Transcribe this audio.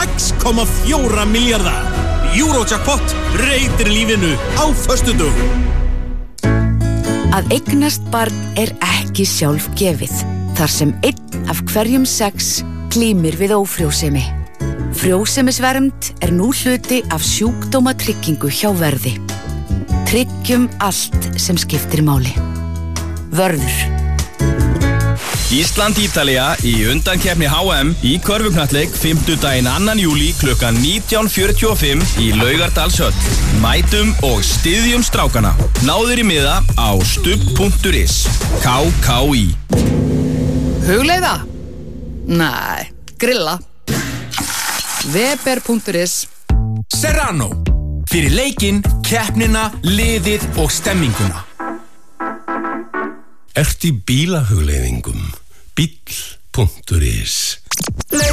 6,4 milljarða. Eurojackpot breytir lífinu á föstudögum. Að eignast barn ekki sjálfgefið, þar sem 1 af hverjum 6 glímir við ófrjósemi. Frjósemisvernd nú hluti af sjúkdómatryggingu hjá Verði. Tryggjum allt sem skiptir máli. Vörður. Ísland-Ítalía í undankeppni HM í körfuknattleik 5. 2. júlí klukkan 19:45 í Laugardalshöll. Mætum og styðjum strákana. Náður í miða á stubb.is. KKÍ. Hugleiða? Nei, grilla. Weber.is. Serrano. Fyrir leikinn, keppnina, liðið og stemminguna. Ertu í bílahugleiðingum? Bíll.is